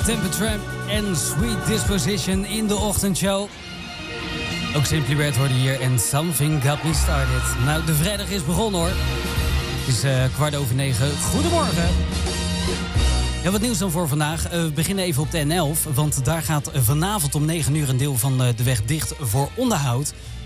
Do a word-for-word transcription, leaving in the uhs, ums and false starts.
Temperature en Sweet Disposition in de ochtendshow. Ook Simply Red hoorde hier en Something Got Me Started. Nou, de vrijdag is begonnen hoor. Het is uh, kwart over negen. Goedemorgen. Ja, wat nieuws dan voor vandaag. Uh, we beginnen even op de N elf. Want daar gaat vanavond om negen uur een deel van uh, de weg dicht voor onderhoud.